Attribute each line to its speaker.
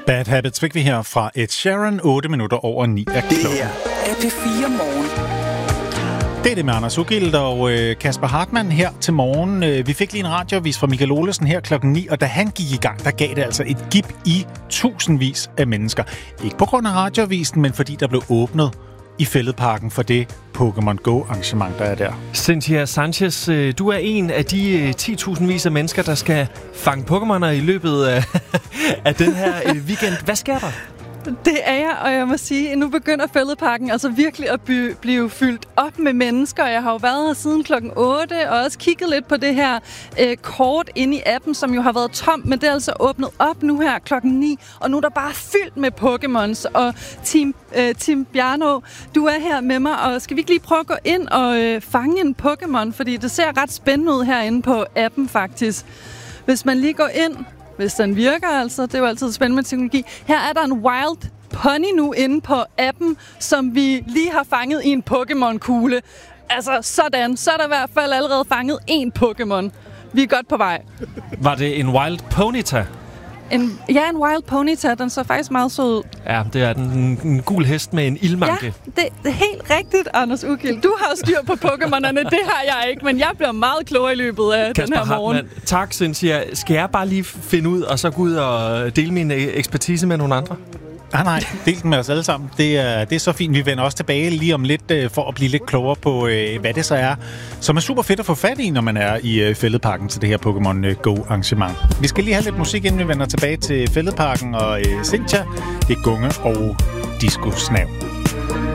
Speaker 1: Bad Habits fik vi her fra Ed Sheeran, 8 minutter over 9 af klokken.
Speaker 2: Det her er P4 Morgen.
Speaker 1: Det er det med Anders Ugilt og Kasper Hartmann her til morgen. Vi fik lige en radioavis fra Michael Olesen her klokken 9, og da han gik i gang, der gav det altså et gip i tusindvis af mennesker. Ikke på grund af radioavisen, men fordi der blev åbnet i Fælledparken for det Pokémon Go-arrangement, der er der.
Speaker 3: Cynthia Sanchez, du er en af de 10.000 vis af mennesker, der skal fange Pokémoner i løbet af den her weekend. Hvad sker der?
Speaker 4: Det er jeg, og jeg må sige, at nu begynder Fælledparken altså virkelig at blive fyldt op med mennesker. Jeg har jo været her siden klokken 8 og også kigget lidt på det her kort inde i appen, som jo har været tom, men det er altså åbnet op nu her klokken 9, og nu er der bare fyldt med Pokémons. Og Tim Bjarno, du er her med mig, og skal vi ikke lige prøve at gå ind og fange en Pokémon, fordi det ser ret spændende ud herinde på appen faktisk. Hvis man lige går ind... Hvis den virker, altså. Det er jo altid spændende med teknologi. Her er der en wild pony nu inde på appen, som vi lige har fanget i en Pokémon-kugle. Altså, sådan. Så er der i hvert fald allerede fanget én Pokémon. Vi er godt på vej.
Speaker 3: Var det en wild ponyta?
Speaker 4: En wild ponyta. Den så faktisk meget sød ud.
Speaker 3: Ja, det er en gul hest med en ildmanke.
Speaker 4: Ja, det er helt rigtigt, Anders Ugilt. Du har styr på Pokémonerne, det har jeg ikke, men jeg bliver meget klogere i løbet af
Speaker 3: Kasper
Speaker 4: den her morgen.
Speaker 3: Hartmann, tak, Cynthia. Skal jeg bare lige finde ud, og så gå ud og dele min ekspertise med nogle andre?
Speaker 1: Nej, del den med os alle sammen. Det er så fint. Vi vender også tilbage lige om lidt for at blive lidt klogere på, hvad det så er, som er super fedt at få fat i, når man er i Fælledparken til det her Pokémon Go-arrangement. Vi skal lige have lidt musik, inden vi vender tilbage til Fælledparken og Cynthia. Det er Gunge og Disco Snav.